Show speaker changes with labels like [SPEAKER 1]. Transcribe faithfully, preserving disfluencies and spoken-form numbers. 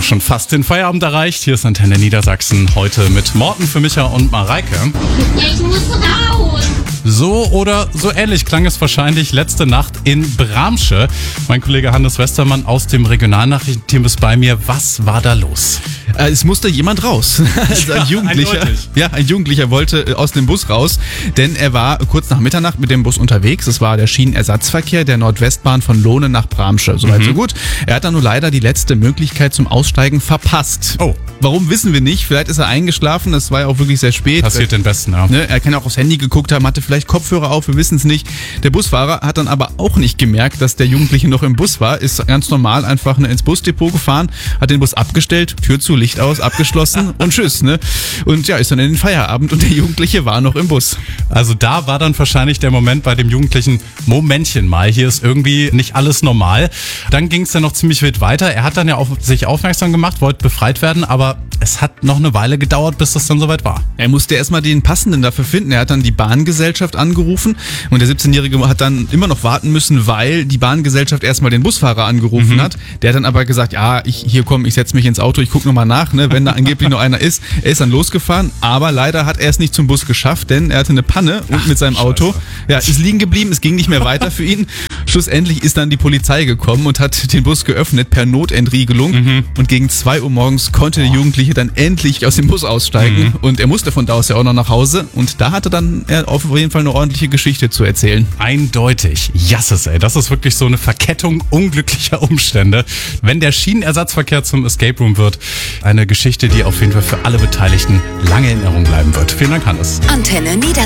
[SPEAKER 1] auch schon fast den Feierabend erreicht. Hier ist Antenne Niedersachsen heute mit Morten für Micha und Mareike.
[SPEAKER 2] Ich muss raus.
[SPEAKER 1] So oder so ähnlich klang es wahrscheinlich letzte Nacht in Bramsche. Mein Kollege Hannes Westermann aus dem Regionalnachrichtenteam ist bei mir. Was war da los?
[SPEAKER 3] Äh, es musste jemand raus. Also
[SPEAKER 1] Ja,
[SPEAKER 3] ein Jugendlicher,
[SPEAKER 1] eindeutig.
[SPEAKER 3] ja, ein Jugendlicher wollte äh, aus dem Bus raus, denn er war kurz nach Mitternacht mit dem Bus unterwegs. Es war der Schienenersatzverkehr der Nordwestbahn von Lohne nach Bramsche. Soweit so gut. Er hat dann nur leider die letzte Möglichkeit zum Aussteigen verpasst.
[SPEAKER 1] Oh.
[SPEAKER 3] Warum, wissen wir nicht. Vielleicht ist er eingeschlafen. Das war ja auch wirklich sehr spät.
[SPEAKER 1] Passiert den Besten, ja.
[SPEAKER 3] Ne, er kann auch aufs Handy geguckt haben, hatte vielleicht Kopfhörer auf, wir wissen es nicht. Der Busfahrer hat dann aber auch nicht gemerkt, dass der Jugendliche noch im Bus war, ist ganz normal einfach ne, ins Busdepot gefahren, hat den Bus abgestellt, Tür zu, Licht aus, abgeschlossen und tschüss. Ne? Und ja, ist dann in den Feierabend und der Jugendliche war noch im Bus.
[SPEAKER 1] Also da war dann wahrscheinlich der Moment bei dem Jugendlichen, Momentchen mal, hier ist irgendwie nicht alles normal. Dann ging es dann noch ziemlich wild weiter. Er hat dann ja auf sich aufmerksam gemacht, wollte befreit werden, aber es hat noch eine Weile gedauert, bis das dann soweit war.
[SPEAKER 3] Er musste erstmal den Passenden dafür finden. Er hat dann die Bahngesellschaft angerufen und der siebzehnjährige hat dann immer noch warten müssen, weil die Bahngesellschaft erstmal den Busfahrer angerufen hat. Der hat dann aber gesagt, ja, ich hier komm, ich setze mich ins Auto, ich gucke nochmal nach, ne, wenn da angeblich noch einer ist. Er ist dann losgefahren, aber leider hat er es nicht zum Bus geschafft, denn er hatte eine Panne und
[SPEAKER 1] Ach,
[SPEAKER 3] mit seinem Auto
[SPEAKER 1] Scheiße.
[SPEAKER 3] ja, ist liegen geblieben, es ging nicht mehr weiter für ihn. Schlussendlich ist dann die Polizei gekommen und hat den Bus geöffnet per Notentriegelung
[SPEAKER 1] Mhm.
[SPEAKER 3] und gegen zwei Uhr morgens konnte der Jugendliche dann endlich aus dem Bus aussteigen
[SPEAKER 1] Mhm.
[SPEAKER 3] und er musste von da aus ja auch noch nach Hause und da hatte dann er auf jeden Fall eine ordentliche Geschichte zu erzählen.
[SPEAKER 1] Eindeutig. Jasses, ey. Das ist wirklich so eine Verkettung unglücklicher Umstände. Wenn der Schienenersatzverkehr zum Escape Room wird, eine Geschichte, die auf jeden Fall für alle Beteiligten lange in Erinnerung bleiben wird. Vielen Dank, Hannes.
[SPEAKER 4] Antenne Niedersachsen.